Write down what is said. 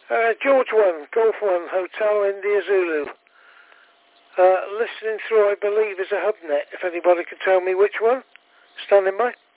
George 1, Golf 1, Hotel India Zulu. Listening through, I believe, is a HubNet, if anybody can tell me which one. Standing by.